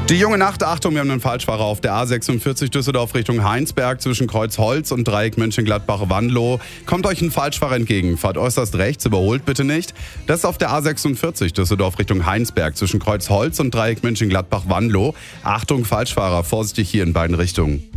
Die junge Nacht, Achtung, wir haben einen Falschfahrer auf der A46 Düsseldorf Richtung Heinsberg zwischen Kreuzholz und Dreieck Mönchengladbach-Wanlo. Kommt euch ein Falschfahrer entgegen, fahrt äußerst rechts, überholt bitte nicht. Das ist auf der A46 Düsseldorf Richtung Heinsberg zwischen Kreuzholz und Dreieck Mönchengladbach-Wanlo. Achtung, Falschfahrer, vorsichtig hier in beiden Richtungen.